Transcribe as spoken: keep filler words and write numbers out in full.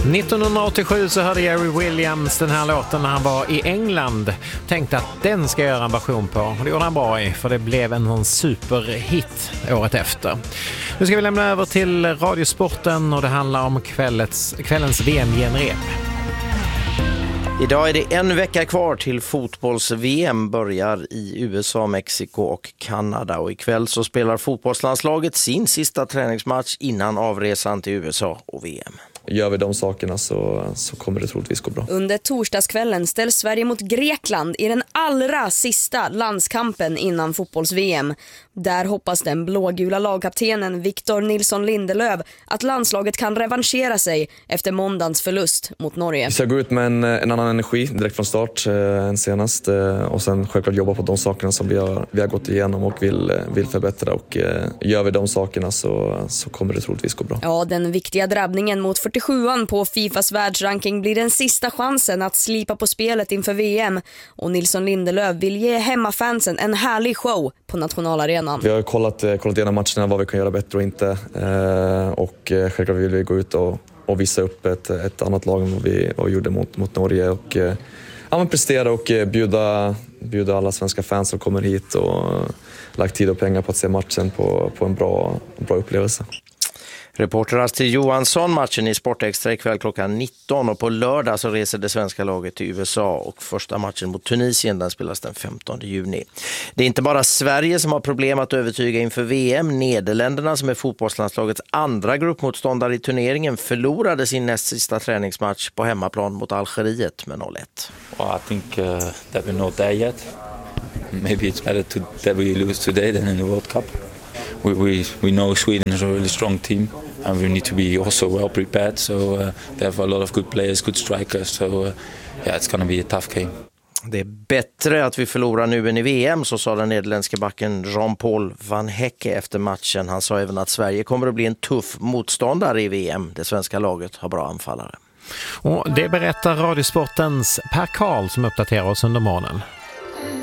nittonhundraåttiosju så hörde Jerry Williams den här låten när han var i England. Tänkte att den ska göra en version på. Och det gjorde han bra i, för det blev en superhit året efter. Nu ska vi lämna över till Radiosporten och det handlar om kvällets, kvällens V M-genrep. Idag är det en vecka kvar till fotbolls-V M börjar i U S A, Mexiko och Kanada. Och ikväll så spelar fotbollslandslaget sin sista träningsmatch innan avresan till U S A och V M. Gör vi de sakerna så, så kommer det troligtvis gå bra. Under torsdagskvällen ställs Sverige mot Grekland i den allra sista landskampen innan fotbolls-V M. Där hoppas den blågula lagkaptenen Victor Nilsson Lindelöf att landslaget kan revanschera sig efter måndagens förlust mot Norge. Vi ska gå ut med en, en annan energi direkt från start eh, än senast eh, och sen självklart jobba på de sakerna som vi har, vi har gått igenom och vill, vill förbättra. Och eh, gör vi de sakerna så, så kommer det troligtvis gå bra. Ja, den viktiga drabbningen mot fyrtiosjuan på Fifas världsranking blir den sista chansen att slipa på spelet inför V M. Och Nilsson Lindelöf vill ge hemmafansen en härlig show på nationalarenan. Vi har kollat, kollat igenom matcherna vad vi kan göra bättre och inte. Eh, och självklart vill vi gå ut och, och visa upp ett, ett annat lag än vad vi vad vi gjorde mot, mot Norge. Och eh, ja, men prestera och bjuda, bjuda alla svenska fans som kommer hit och lagt tid och pengar på att se matchen på, på en bra, bra upplevelse. Reporter Astrid Johansson, matchen i Sportextra ikväll klockan nitton, och på lördag så reser det svenska laget till U S A och första matchen mot Tunisien den spelas den femtonde juni. Det är inte bara Sverige som har problem att övertyga inför V M. Nederländerna, som är fotbollslandslagets andra gruppmotståndare i turneringen, förlorade sin näst sista träningsmatch på hemmaplan mot Algeriet med noll ett. Well, I think uh, that we're not there yet. Maybe it's better to, that we lose today than in the World Cup. We, we, we know Sweden is a really strong team and we need to be also well prepared, so uh, they have a lot of good players, good strikers, so uh, yeah, it's going to be a tough game. Det är bättre att vi förlorar nu än i V M, så sa den nederländske backen Jean-Paul Van Hecke efter matchen. Han sa även att Sverige kommer att bli en tuff motståndare i V M. Det svenska laget har bra anfallare. Och det berättar Radiosportens Per Karl som uppdaterar oss under morgonen.